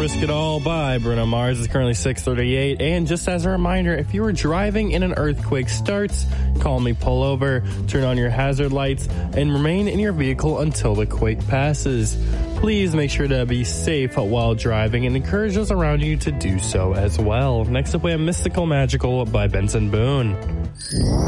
Risk It All by Bruno Mars. It's currently 6:38. And just as a reminder, if you were driving and an earthquake starts, call me, pull over, turn on your hazard lights, and remain in your vehicle until the quake passes. Please make sure to be safe while driving and encourage those around you to do so as well. Next up, we have Mystical Magical by Benson Boone.